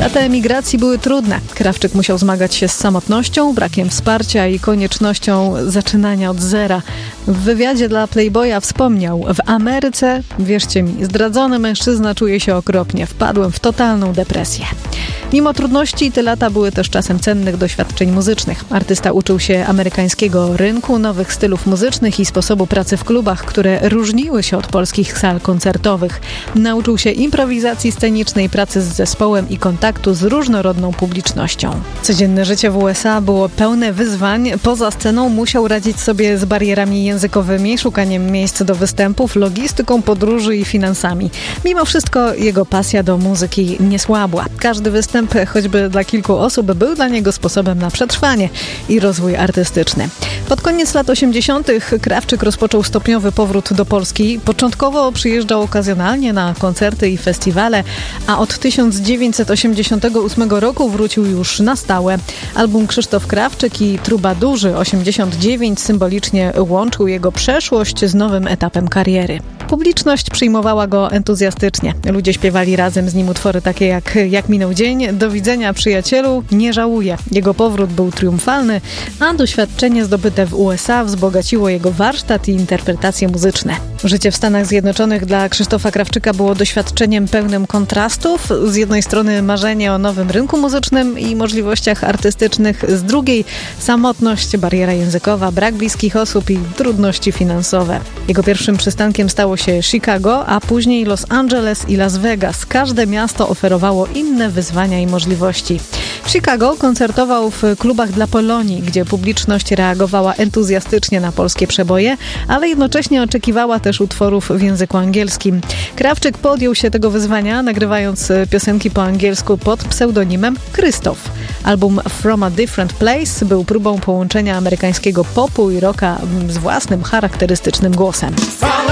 Lata emigracji były trudne. Krawczyk musiał zmagać się z samotnością, brakiem wsparcia i koniecznością zaczynania od zera. W wywiadzie dla Playboya wspomniał: w Ameryce, wierzcie mi, zdradzony mężczyzna czuje się okropnie. Wpadłem w totalną depresję. Mimo trudności te lata były też czasem cennych doświadczeń muzycznych. Artysta uczył się amerykańskiego rynku, nowych stylów muzycznych i sposobu pracy w klubach, które różniły się od polskich sal koncertowych. Nauczył się improwizacji scenicznej, pracy z zespołem i kontaktu z różnorodną publicznością. Codzienne życie w USA było pełne wyzwań. Poza sceną musiał radzić sobie z barierami językowymi, szukaniem miejsc do występów, logistyką podróży i finansami. Mimo wszystko jego pasja do muzyki nie słabła. Każdy występ, choćby dla kilku osób, był dla niego sposobem na przetrwanie i rozwój artystyczny. Pod koniec lat 80. Krawczyk rozpoczął stopniowy powrót do Polski. Początkowo przyjeżdżał okazjonalnie na koncerty i festiwale, a od 1988 roku wrócił już na stałe. Album Krzysztof Krawczyk i Trubadurzy 89 symbolicznie łączył jego przeszłość z nowym etapem kariery. Publiczność przyjmowała go entuzjastycznie. Ludzie śpiewali razem z nim utwory takie jak minął dzień, Do widzenia przyjacielu, Nie żałuję. Jego powrót był triumfalny, a doświadczenie zdobyte w USA wzbogaciło jego warsztat i interpretacje muzyczne. Życie w Stanach Zjednoczonych dla Krzysztofa Krawczyka było doświadczeniem pełnym kontrastów. Z jednej strony marzenie o nowym rynku muzycznym i możliwościach artystycznych, z drugiej samotność, bariera językowa, brak bliskich osób i trudności finansowe. Jego pierwszym przystankiem stało się Chicago, a później Los Angeles i Las Vegas. Każde miasto oferowało inne wyzwania i możliwości. W Chicago koncertował w klubach dla Polonii, gdzie publiczność reagowała entuzjastycznie na polskie przeboje, ale jednocześnie oczekiwała też utworów w języku angielskim. Krawczyk podjął się tego wyzwania, nagrywając piosenki po angielsku pod pseudonimem Krzysztof. Album From a Different Place był próbą połączenia amerykańskiego popu i rocka z własnym, charakterystycznym głosem.